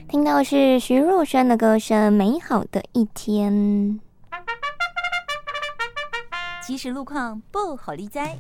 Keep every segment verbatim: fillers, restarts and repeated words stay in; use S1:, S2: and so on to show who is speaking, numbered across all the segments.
S1: 听到是徐若瑄的歌声《美好的一天》。
S2: 即时路况不好理哉。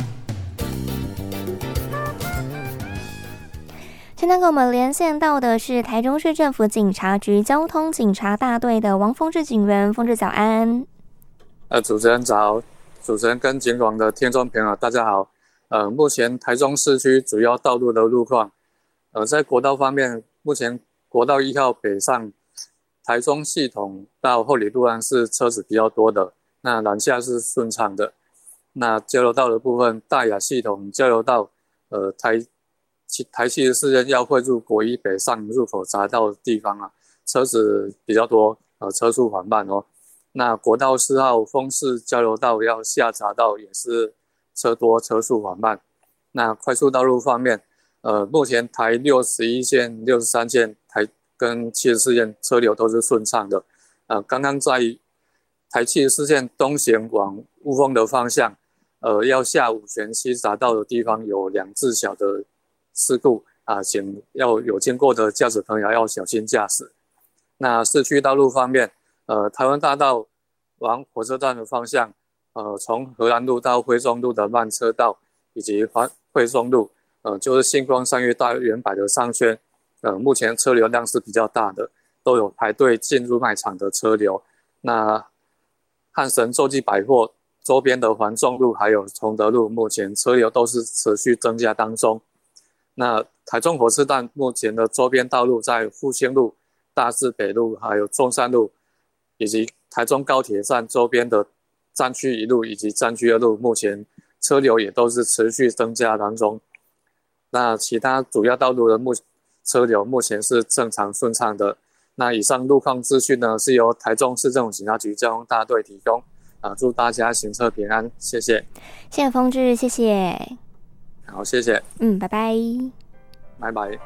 S1: 现在跟我们连线到的是台中市政府警察局交通警察大队的王峰志警员，峰志早安。
S3: 呃，主持人早，主持人跟警广的听众朋友大家好。呃，目前台中市区主要道路的路况，呃，在国道方面，目前国道一号北上台中系统到后里路段是车子比较多的，那南下是顺畅的。那交流道的部分，大雅系统交流道，呃，台台七十四线要汇入国一北上入口匝道的地方啊，车子比较多，呃，车速缓慢哦。那国道四号丰市交流道要下匝道也是车多，车速缓慢。那快速道路方面，呃，目前台六十一线、六十三线、台跟七十四线车流都是顺畅的。呃，刚刚在台七十四线东行往雾峰的方向，呃，要下五泉西匝道的地方有两致小的事故啊，请要有经过的驾驶朋友要小心驾驶。那市区道路方面，呃，台湾大道往火车站的方向，呃，从荷兰路到惠中路的慢车道，以及惠中路，呃，就是星光三月大圆柏的商圈，呃，目前车流量是比较大的，都有排队进入卖场的车流。那汉神洲际百货周边的环中路还有崇德路，目前车流都是持续增加当中。那台中火车站目前的周边道路在复兴路、大智北路，还有中山路，以及台中高铁站周边的站区一路以及站区二路，目前车流也都是持续增加当中。那其他主要道路的目车流目前是正常顺畅的。那以上路况资讯呢，是由台中市政府警察局交通大队提供。啊，祝大家行车平安，谢谢。
S1: 谢谢峰志，谢谢。
S3: 好，谢谢。
S1: 嗯，拜拜。
S3: 拜拜。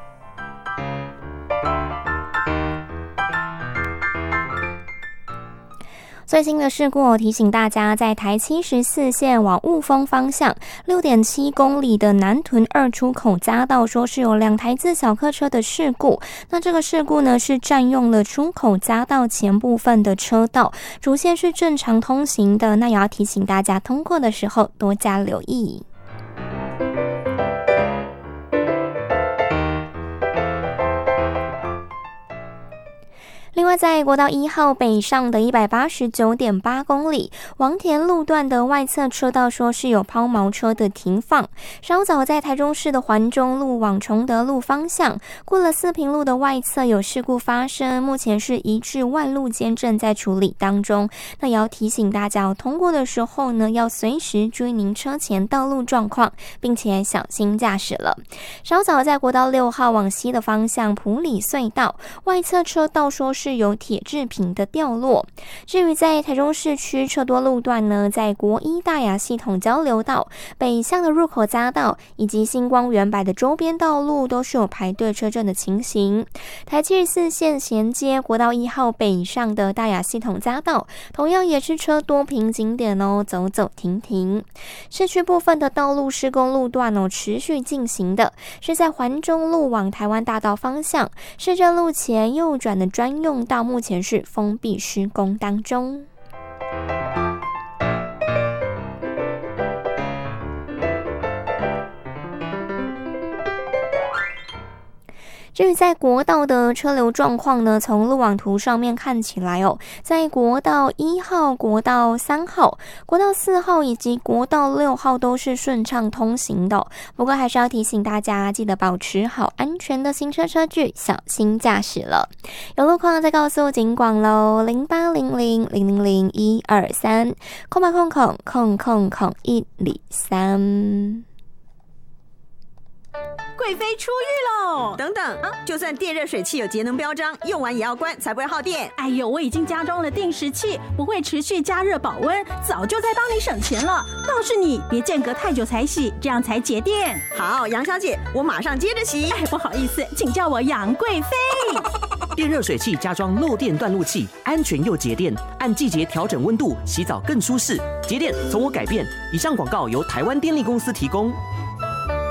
S1: 最新的事故提醒大家，在台七十四线往雾峰方向 六点七公里的南屯二出口匝道，说是有两台自小客车的事故。那这个事故呢，是占用了出口匝道前部分的车道，主线是正常通行的，那也要提醒大家通过的时候多加留意。另外，在国道一号北上的 一百八十九点八公里王田路段的外侧车道，说是有抛锚车的停放。稍早在台中市的环中路往崇德路方向，过了四平路的外侧有事故发生，目前是移至万路间正在处理当中。那也要提醒大家，通过的时候呢，要随时注意您车前道路状况，并且小心驾驶了。稍早在国道六号往西的方向埔里隧道外侧车道，说是是有铁制品的掉落。至于在台中市区车多路段呢，在国一大雅系统交流道北向的入口匝道以及星光圆柏的周边道路都是有排队车阵的情形。台七十四线衔接国道一号北上的大雅系统匝道，同样也是车多凭景点哦，走走停停。市区部分的道路施工路段哦，持续进行的是在环中路往台湾大道方向，市政路前右转的专用道目前是封闭施工当中。至于在国道的车流状况呢，从路网图上面看起来哦，在国道一号、国道三号、国道四号以及国道六号都是顺畅通行的、哦、不过还是要提醒大家，记得保持好安全的行车车距，小心驾驶了。有路况再告诉警广咯，零八零零零零零一二三空白空空空空空一里三。
S4: 贵妃出狱喽！等等啊，就算电热水器有节能标章，用完也要关，才不会耗电。
S5: 哎呦，我已经加装了定时器，不会持续加热保温，早就在帮你省钱了。倒是你，别间隔太久才洗，这样才节电。
S4: 好，杨小姐，我马上接着洗。
S5: 哎，不好意思，请叫我杨贵妃。
S6: 电热水器加装漏电断路器，安全又节电，按季节调整温度，洗澡更舒适。节电从我改变。以上广告由台湾电力公司提供。